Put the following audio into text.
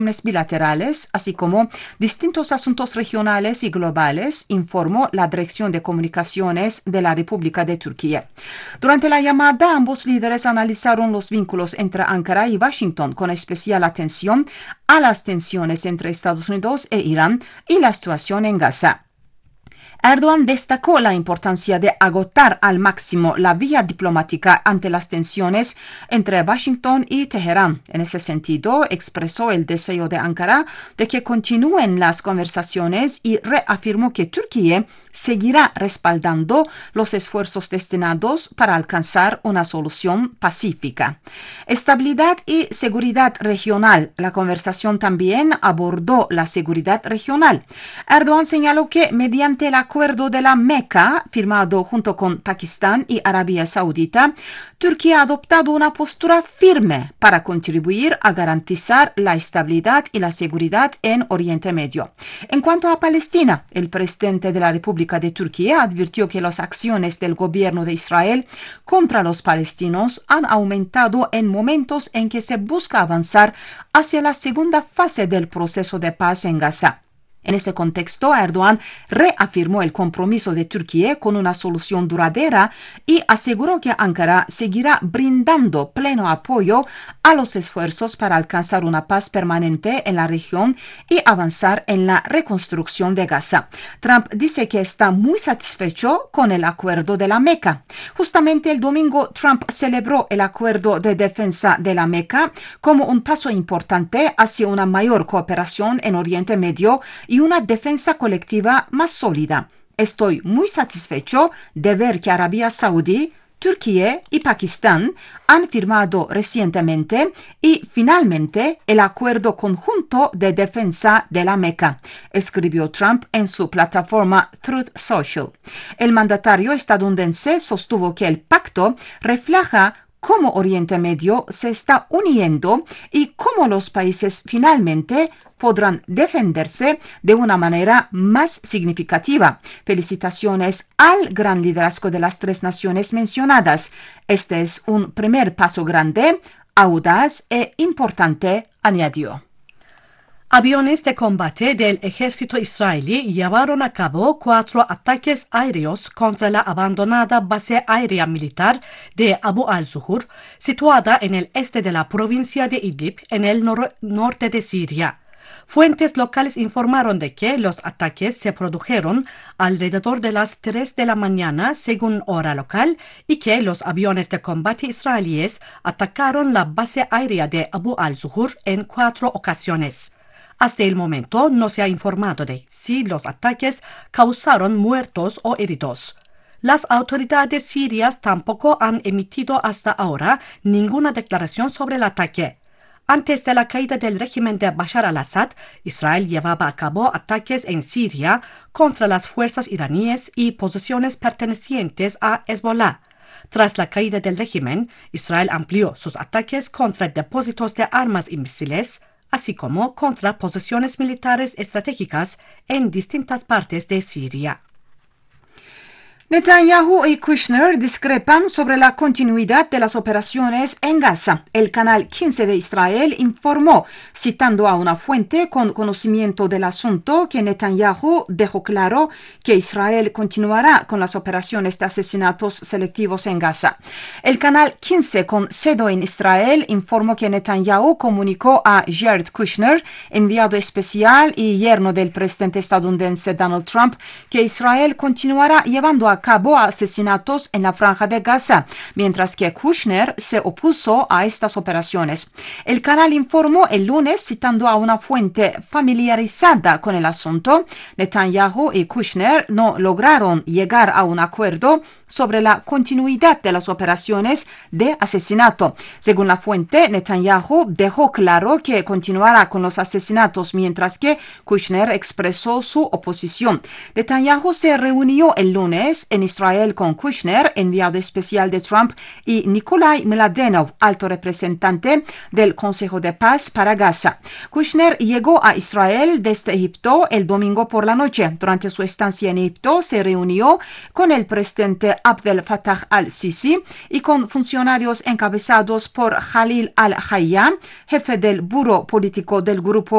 bilaterales, así como distintos asuntos regionales y globales, informó la Dirección de Comunicaciones de la República de Turquía. Durante la llamada, ambos líderes analizaron los vínculos entre Ankara y Washington, con especial atención a las tensiones entre Estados Unidos e Irán y la situación en Gaza. Erdogan destacó la importancia de agotar al máximo la vía diplomática ante las tensiones entre Washington y Teherán. En ese sentido, expresó el deseo de Ankara de que continúen las conversaciones y reafirmó que Turquía seguirá respaldando los esfuerzos destinados para alcanzar una solución pacífica. Estabilidad y seguridad regional. La conversación también abordó la seguridad regional. Erdogan señaló que mediante el acuerdo de la Meca, firmado junto con Pakistán y Arabia Saudita, Turquía ha adoptado una postura firme para contribuir a garantizar la estabilidad y la seguridad en Oriente Medio. En cuanto a Palestina, el presidente de la República de Turquía advirtió que las acciones del gobierno de Israel contra los palestinos han aumentado en momentos en que se busca avanzar hacia la segunda fase del proceso de paz en Gaza. En ese contexto, Erdogan reafirmó el compromiso de Turquía con una solución duradera y aseguró que Ankara seguirá brindando pleno apoyo a los esfuerzos para alcanzar una paz permanente en la región y avanzar en la reconstrucción de Gaza. Trump dice que está muy satisfecho con el acuerdo de la Meca. Justamente el domingo, Trump celebró el acuerdo de defensa de la Meca como un paso importante hacia una mayor cooperación en Oriente Medio y una defensa colectiva más sólida. Estoy muy satisfecho de ver que Arabia Saudí, Turquía y Pakistán han firmado recientemente y finalmente el acuerdo conjunto de defensa de la Meca, escribió Trump en su plataforma Truth Social. El mandatario estadounidense sostuvo que el pacto refleja cómo Oriente Medio se está uniendo y cómo los países finalmente podrán defenderse de una manera más significativa. Felicitaciones al gran liderazgo de las tres naciones mencionadas. Este es un primer paso grande, audaz e importante, añadió. Aviones de combate del ejército israelí llevaron a cabo 4 ataques aéreos contra la abandonada base aérea militar de Abu al-Zuhur, situada en el este de la provincia de Idlib, en el norte de Siria. Fuentes locales informaron de que los ataques se produjeron alrededor de las 3 de la mañana según hora local y que los aviones de combate israelíes atacaron la base aérea de Abu al-Zuhur en 4 ocasiones. Hasta el momento no se ha informado de si los ataques causaron muertos o heridos. Las autoridades sirias tampoco han emitido hasta ahora ninguna declaración sobre el ataque. Antes de la caída del régimen de Bashar al-Assad, Israel llevaba a cabo ataques en Siria contra las fuerzas iraníes y posiciones pertenecientes a Hezbollah. Tras la caída del régimen, Israel amplió sus ataques contra depósitos de armas y misiles, así como contra posiciones militares estratégicas en distintas partes de Siria. Netanyahu y Kushner discrepan sobre la continuidad de las operaciones en Gaza. El canal 15 de Israel informó, citando a una fuente con conocimiento del asunto, que Netanyahu dejó claro que Israel continuará con las operaciones de asesinatos selectivos en Gaza. El canal 15, con sede en Israel, informó que Netanyahu comunicó a Jared Kushner, enviado especial y yerno del presidente estadounidense Donald Trump, que Israel continuará llevando a cabo asesinatos en la franja de Gaza, mientras que Kushner se opuso a estas operaciones. El canal informó el lunes, citando a una fuente familiarizada con el asunto, Netanyahu y Kushner no lograron llegar a un acuerdo sobre la continuidad de las operaciones de asesinato. Según la fuente, Netanyahu dejó claro que continuará con los asesinatos, mientras que Kushner expresó su oposición. Netanyahu se reunió el lunes en Israel con Kushner, enviado especial de Trump, y Nikolai Mladenov, alto representante del Consejo de Paz para Gaza. Kushner llegó a Israel desde Egipto el domingo por la noche. Durante su estancia en Egipto se reunió con el presidente Abdel Fattah al-Sisi y con funcionarios encabezados por Khalil al-Hayya, jefe del Buró Político del Grupo